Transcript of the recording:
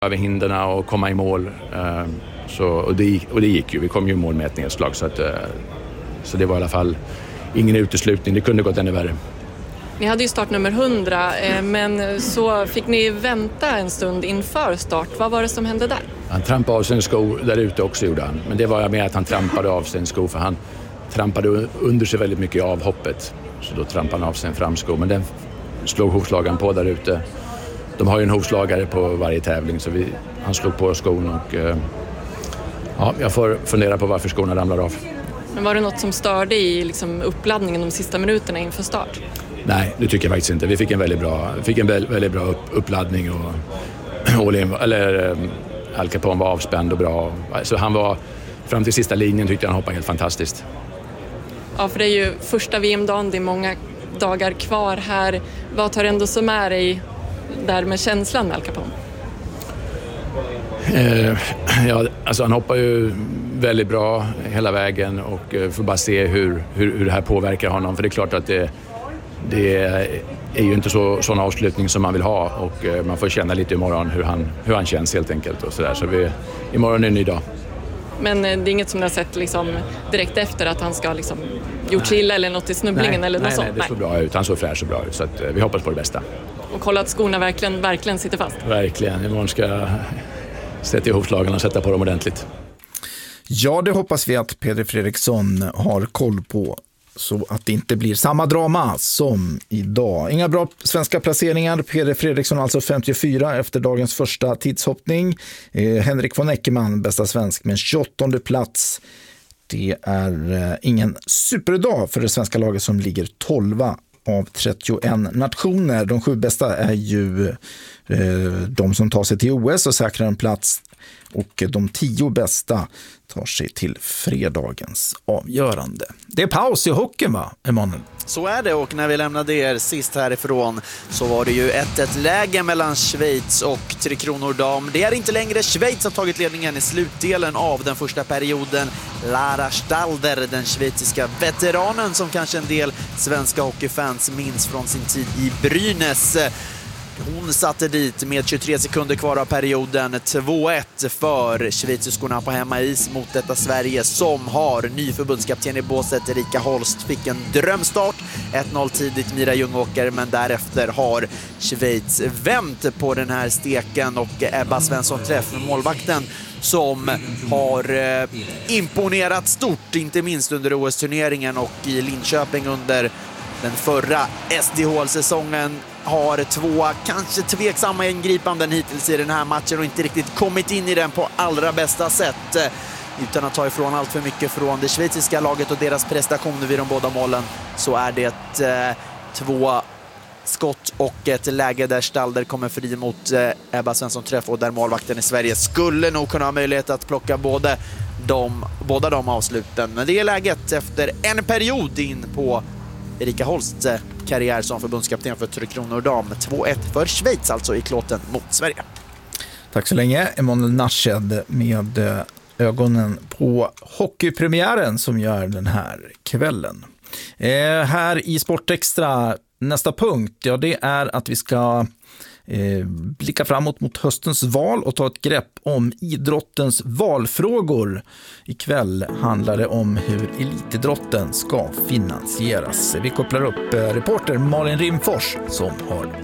över hinderna och komma i mål. Och det gick ju. Vi kom ju i mål med ett nedslag. Så det var i alla fall ingen uteslutning. Det kunde gått ännu värre. Ni hade ju startnummer 100, men så fick ni vänta en stund inför start. Vad var det som hände där? Han trampade av sig en sko där ute också, gjorde han. Men det var med att han trampade av sig en sko, för han trampade under sig väldigt mycket i avhoppet. Så då trampade han av sig en framsko. Men den slog hovslagaren på där ute. De har ju en hovslagare på varje tävling, så han slog på skon och jag får fundera på varför skorna ramlar av. Men var det något som störde i uppladdningen de sista minuterna inför start? Nej, det tycker jag faktiskt inte. Vi fick en väldigt bra uppladdning och Al Capone var avspänd och bra. Så han var, fram till sista linjen tyckte han hoppade helt fantastiskt. Ja, för det är ju första VM-dagen, det är många dagar kvar här. Vad tar ändå som är dig där med känslan med Al Capone? Han hoppar ju väldigt bra hela vägen och får bara se hur det här påverkar honom. För det är klart att det är ju inte sån avslutning som man vill ha, och man får känna lite imorgon hur han känns helt enkelt. Och så imorgon är en ny dag. Men det är inget som du har sett direkt efter att han ska gjort sig illa eller något i snubblingen? Nej, det såg bra ut. Han såg fräsch och bra ut, så att vi hoppas på det bästa. Och kolla att skorna verkligen sitter fast. Verkligen. Imorgon ska jag sätta ihop slagen och sätta på dem ordentligt. Ja, det hoppas vi att Peder Fredriksson har koll på, så att det inte blir samma drama som idag. Inga bra svenska placeringar. Peder Fredriksson alltså 54 efter dagens första tidshoppning. Henrik von Eckermann, bästa svensk, med 28:e plats. Det är ingen superdag för det svenska laget som ligger 12 av 31 nationer. De 7 bästa är ju de som tar sig till OS och säkrar en plats, och de 10 bästa tar sig till fredagens avgörande. Det är paus i hockeyn, va, Emanuel? Så är det, och när vi lämnade er sist härifrån så var det ju 1-1-läge mellan Schweiz och Tre Kronor dam. Det är inte längre. Schweiz har tagit ledningen i slutdelen av den första perioden. Lara Stalder, den schweiziska veteranen som kanske en del svenska hockeyfans minns från sin tid i Brynäs. Hon satte dit med 23 sekunder kvar av perioden 2-1 för schweiziskorna på hemmais mot detta Sverige, som har ny förbundskapten i båset. Erika Holst fick en drömstart, 1-0 tidigt Mira Ljungåker, men därefter har Schweiz vänt på den här steken, och Ebba Svensson Träff, målvakten, som har imponerat stort, inte minst under OS-turneringen och i Linköping under den förra SDHL-säsongen, har 2 kanske tveksamma ingripanden hittills i den här matchen och inte riktigt kommit in i den på allra bästa sätt. Utan att ta ifrån allt för mycket från det schweiziska laget och deras prestationer vid de båda målen, så är det 2 skott och ett läge där Stalder kommer fri mot Ebba Svensson Träff, och där målvakten i Sverige skulle nog kunna ha möjlighet att plocka båda de avsluten. Men det är läget efter en period in på Erika Holsts karriär som förbundskapten för Tre Kronor dam. 2-1 för Schweiz alltså i klåten mot Sverige. Tack så länge, Emanuel Narshed, med ögonen på hockeypremiären som gör den här kvällen. Här i Sportextra, nästa punkt, ja, det är att vi ska blicka framåt mot höstens val och ta ett grepp om idrottens valfrågor. Ikväll handlar det om hur elitidrotten ska finansieras. Vi kopplar upp reporter Malin Rimfors som har